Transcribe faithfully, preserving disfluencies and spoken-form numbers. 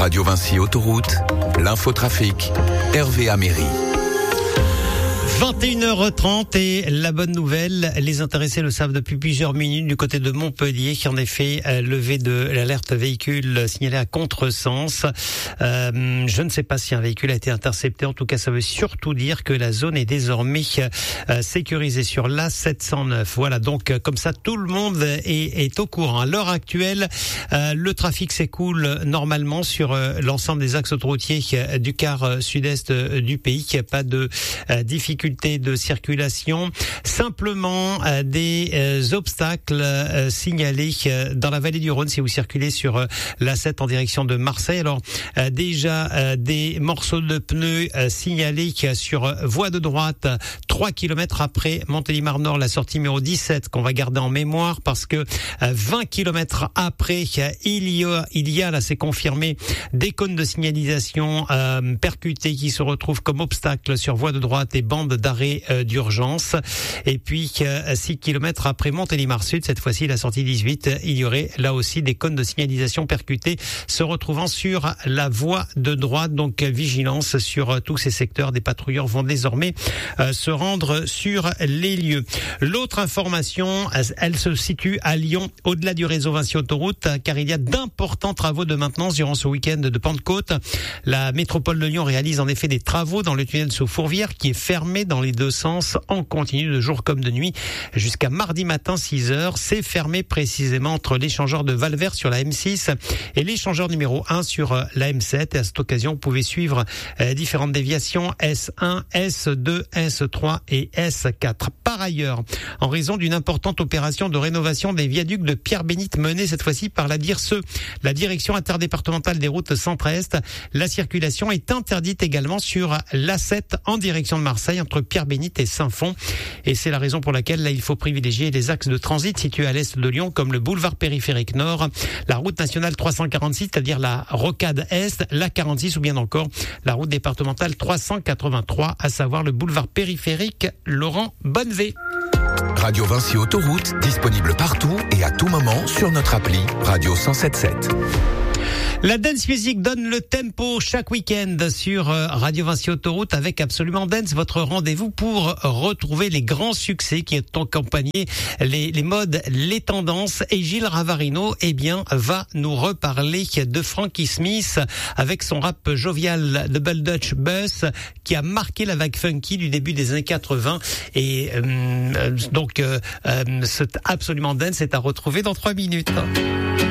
Radio Vinci Autoroute, l'infotrafic, Hervé Améry. vingt et une heures trente et la bonne nouvelle, les intéressés le savent depuis plusieurs minutes du côté de Montpellier, qui en effet a levé de l'alerte véhicule signalé à contresens. Euh, je ne sais pas si un véhicule a été intercepté, en tout cas ça veut surtout dire que la zone est désormais euh, sécurisée sur l'A sept cent neuf. Voilà, donc euh, comme ça tout le monde est, est au courant. À l'heure actuelle, euh, le trafic s'écoule normalement sur euh, l'ensemble des axes autoroutiers euh, du quart euh, sud-est euh, du pays. Il n'y a pas de euh, difficultés de circulation, simplement euh, des euh, obstacles euh, signalés euh, dans la vallée du Rhône si vous circulez sur euh, l'A sept en direction de Marseille. Alors euh, déjà euh, des morceaux de pneus euh, signalés sur euh, voie de droite trois kilomètres après Montélimar-Nord, la sortie numéro dix-sept qu'on va garder en mémoire parce que euh, vingt kilomètres après il y a, il y a là c'est confirmé des cônes de signalisation euh, percutés qui se retrouvent comme obstacles sur voie de droite et bandes d'arrêt euh, d'urgence. Et puis euh, six kilomètres après Montélimar Sud, cette fois-ci la sortie dix-huit, il y aurait là aussi des cônes de signalisation percutés se retrouvant sur la voie de droite. Donc vigilance sur euh, tous ces secteurs. Des patrouilleurs vont désormais euh, se rendre sur les lieux. L'autre information, elle se situe à Lyon, au-delà du réseau Vinci Autoroute, car il y a d'importants travaux de maintenance durant ce week-end de Pentecôte. La métropole de Lyon réalise en effet des travaux dans le tunnel sous Fourvière qui est fermé dans les deux sens en continu de jour comme de nuit jusqu'à mardi matin six heures. C'est fermé précisément entre l'échangeur de Valvert sur la M six et l'échangeur numéro un sur la M sept. Et à cette occasion, vous pouvez suivre euh, différentes déviations S un, S deux, S trois et S quatre. Par ailleurs, en raison d'une importante opération de rénovation des viaducs de Pierre-Bénite menée cette fois-ci par la D I R S E, la direction interdépartementale des routes centre-est, la circulation est interdite également sur l'A sept en direction de Marseille entre Pierre-Bénite et Saint-Fond. Et c'est la raison pour laquelle là il faut privilégier les axes de transit situés à l'est de Lyon comme le boulevard périphérique nord, la route nationale trois cent quarante-six, c'est-à-dire la rocade est, la quarante-six ou bien encore la route départementale trois cent quatre-vingt-trois, à savoir le boulevard périphérique Laurent Bonnevé. Radio Vinci Autoroute, disponible partout et à tout moment sur notre appli Radio cent sept sept. La dance music donne le tempo chaque week-end sur Radio Vinci Autoroute avec Absolument Dance, votre rendez-vous pour retrouver les grands succès qui ont accompagné les, les modes, les tendances. Et Gilles Ravarino, eh bien, va nous reparler de Frankie Smith avec son rap jovial Double Dutch Bus qui a marqué la vague funky du début des années quatre-vingts. Et euh, donc, euh, euh, cet Absolument Dance est à retrouver dans trois minutes.